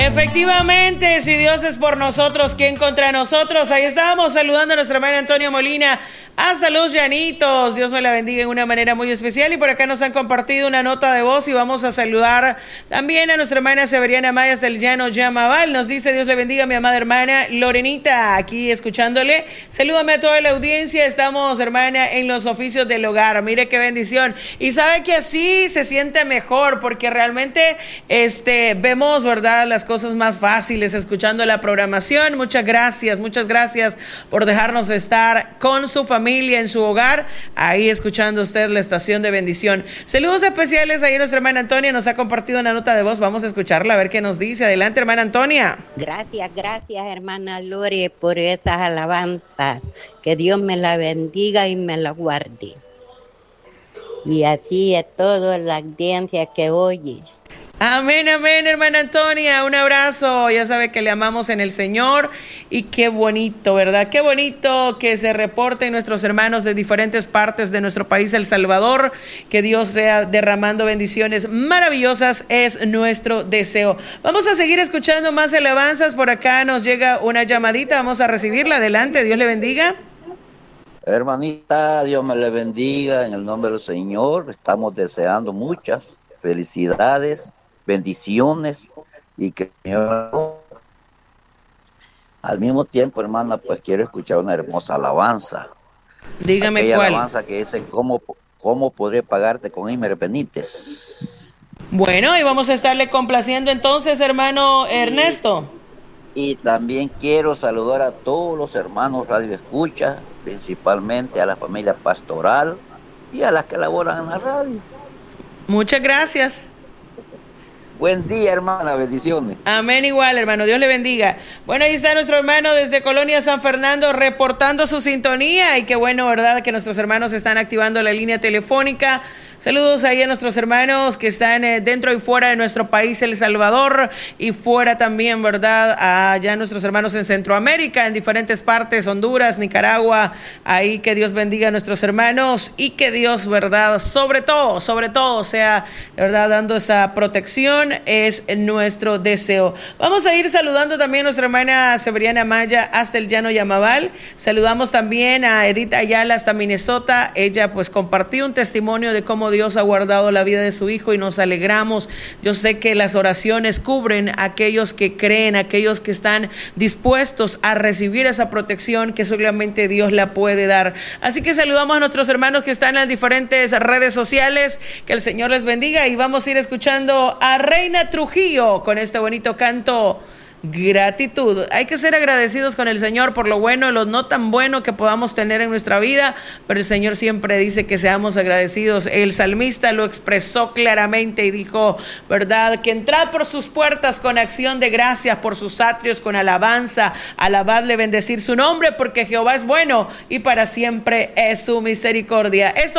Efectivamente, si Dios es por nosotros, ¿quién contra nosotros? Ahí estábamos saludando a nuestra hermana Antonia Molina hasta Los Llanitos. Dios me la bendiga en una manera muy especial. Y por acá nos han compartido una nota de voz y vamos a saludar también a nuestra hermana Severiana Mayas del Llano Yamaval. Nos dice: Dios le bendiga a mi amada hermana Lorenita, aquí escuchándole. Salúdame a toda la audiencia. Estamos, hermana, en los oficios del hogar. Mire qué bendición. Y sabe que así se siente mejor porque realmente vemos, ¿verdad?, las cosas más fáciles escuchando la programación. Muchas gracias por dejarnos estar con su familia en su hogar, ahí escuchando usted la estación de bendición. Saludos especiales ahí nuestra hermana Antonia, nos ha compartido una nota de voz, vamos a escucharla a ver qué nos dice. Adelante, hermana Antonia. Gracias hermana Lore por estas alabanzas, que Dios me la bendiga y me la guarde, y así a toda la audiencia que oye. Amén, amén, hermana Antonia, un abrazo, ya sabe que le amamos en el Señor y qué bonito, ¿verdad? Qué bonito que se reporten nuestros hermanos de diferentes partes de nuestro país, El Salvador, que Dios sea derramando bendiciones maravillosas, es nuestro deseo. Vamos a seguir escuchando más alabanzas, por acá nos llega una llamadita, vamos a recibirla, adelante, Dios le bendiga. Hermanita, Dios me le bendiga en el nombre del Señor, estamos deseando muchas felicidades, bendiciones y que al mismo tiempo, hermana, pues quiero escuchar una hermosa alabanza. Dígame aquella cuál. Alabanza que dice: ¿Cómo podré pagarte con Imer Benítez? Bueno, y vamos a estarle complaciendo entonces, hermano Ernesto. Y también quiero saludar a todos los hermanos Radio Escucha, principalmente a la familia pastoral y a las que laboran en la radio. Muchas gracias. Buen día, hermana, bendiciones. Amén, igual, hermano, Dios le bendiga. Bueno, ahí está nuestro hermano desde Colonia San Fernando reportando su sintonía, y qué bueno, ¿verdad?, que nuestros hermanos están activando la línea telefónica. Saludos ahí a nuestros hermanos que están dentro y fuera de nuestro país, El Salvador, y fuera también, ¿verdad?, allá nuestros hermanos en Centroamérica, en diferentes partes, Honduras, Nicaragua. Ahí que Dios bendiga a nuestros hermanos y que Dios, ¿verdad?, sobre todo, sea, ¿verdad?, dando esa protección, es nuestro deseo. Vamos a ir saludando también a nuestra hermana Severiana Maya hasta el Llano Yamaval. Saludamos también a Edith Ayala hasta Minnesota. Ella pues compartió un testimonio de cómo Dios ha guardado la vida de su hijo y nos alegramos. Yo sé que las oraciones cubren a aquellos que creen, a aquellos que están dispuestos a recibir esa protección que solamente Dios la puede dar. Así que saludamos a nuestros hermanos que están en las diferentes redes sociales. Que el Señor les bendiga, y vamos a ir escuchando a Reina Trujillo con este bonito canto, Gratitud. Hay que ser agradecidos con el Señor por lo bueno y lo no tan bueno que podamos tener en nuestra vida, pero el Señor siempre dice que seamos agradecidos. El salmista lo expresó claramente y dijo, ¿verdad?, que entrad por sus puertas con acción de gracias, por sus atrios con alabanza, alabadle, bendecir su nombre, porque Jehová es bueno y para siempre es su misericordia. Esto